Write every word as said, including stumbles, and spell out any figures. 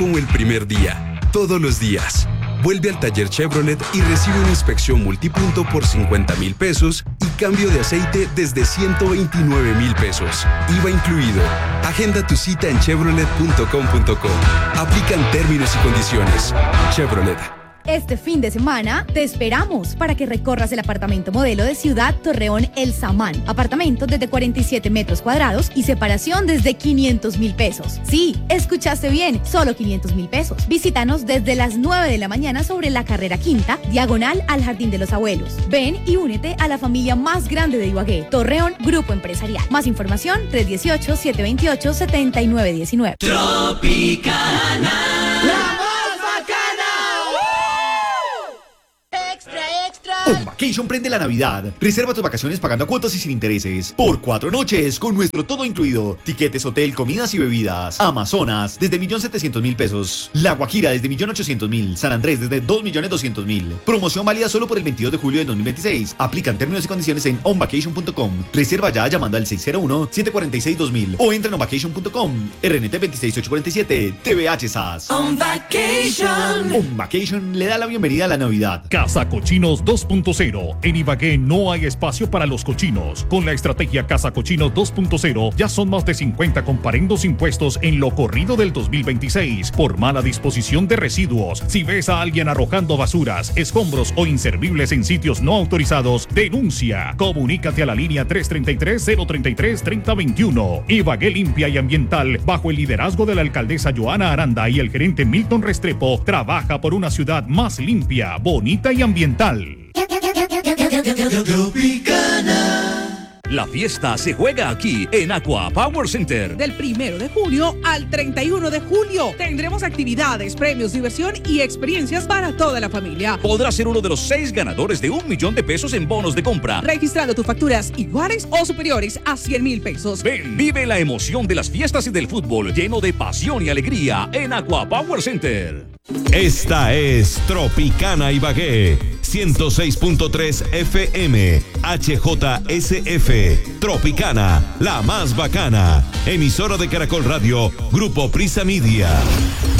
como el primer día, todos los días. Vuelve al taller Chevrolet y recibe una inspección multipunto por cincuenta mil pesos y cambio de aceite desde ciento veintinueve mil pesos. I V A incluido. Agenda tu cita en chevrolet punto com punto co. Aplican términos y condiciones. Chevrolet. Este fin de semana te esperamos para que recorras el apartamento modelo de Ciudad Torreón El Samán. Apartamento desde cuarenta y siete metros cuadrados y separación desde quinientos mil pesos. Sí, escuchaste bien, solo quinientos mil pesos. Visítanos desde las nueve de la mañana sobre la carrera quinta, diagonal al Jardín de los Abuelos. Ven y únete a la familia más grande de Ibagué. Torreón Grupo Empresarial. Más información tres uno ocho, siete dos ocho, siete nueve uno nueve. Tropicana. On Vacation prende la Navidad. Reserva tus vacaciones pagando a cuotas y sin intereses. Por cuatro noches, con nuestro todo incluido. Tiquetes, hotel, comidas y bebidas. Amazonas, desde un millón setecientos mil pesos. La Guajira, desde un millón ochocientos mil. San Andrés, desde dos millones doscientos mil. Promoción válida solo por el veintidós de julio de dos mil veintiséis. Aplican términos y condiciones en on vacation punto com. Reserva ya llamando al seis cero uno, siete cuatro seis, dos mil o entra en on vacation punto com. R N T veintiséis ocho cuarenta y siete. T V H S A S. On Vacation. On Vacation le da la bienvenida a la Navidad. Casa Cochinos dos punto cero. En Ibagué no hay espacio para los cochinos. Con la estrategia Casa Cochinos dos punto cero ya son más de cincuenta comparendos impuestos en lo corrido del dos mil veintiséis por mala disposición de residuos. Si ves a alguien arrojando basuras, escombros o inservibles en sitios no autorizados, denuncia. Comunícate a la línea tres tres tres, cero tres tres, tres cero dos uno. Ibagué Limpia y Ambiental, bajo el liderazgo de la alcaldesa Joana Aranda y el gerente Milton Restrepo, trabaja por una ciudad más limpia, bonita y ambiental. La fiesta se juega aquí en Aqua Power Center. Del primero de junio al treinta y uno de julio tendremos actividades, premios, diversión y experiencias para toda la familia. Podrás ser uno de los seis ganadores de un millón de pesos en bonos de compra, registrando tus facturas iguales o superiores a cien mil pesos. Ven, vive la emoción de las fiestas y del fútbol lleno de pasión y alegría en Aqua Power Center. Esta es Tropicana Ibagué, ciento seis punto tres F M, H J S F, Tropicana, la más bacana, emisora de Caracol Radio, Grupo Prisa Media.